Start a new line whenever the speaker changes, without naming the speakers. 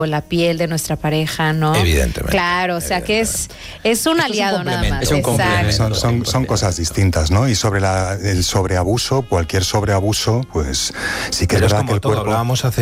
la piel de nuestra pareja, ¿no?
Evidentemente.
Claro, o sea que es un aliado nada más.
Es un complemento.
Son cosas distintas, ¿no? Y sobre el sobreabuso, cualquier sobreabuso, pues sí que es verdad que el cuerpo...
Hablábamos hace